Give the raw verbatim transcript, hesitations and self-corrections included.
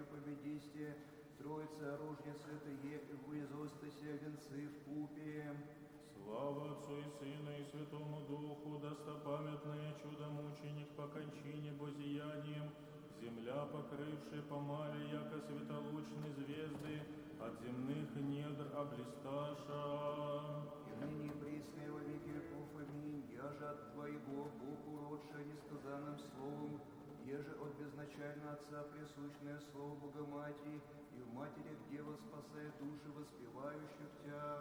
же победисте, Троица оружие святое, и воизостася венцы в купе. Слава Отцу и Сыну и Святому Духу, достопамятное чудо мученик по кончине бозиянием, земля, покрывшая помали, яко светолучные звезды, от земных недр облисташа. И ныне пресное во веки веков, аминь, яже от Твоего, Бог уродша несказанным словом, еже от безначально Отца присущное Слово Богоматери, и в матерях Дева спасает души воспевающих Тя.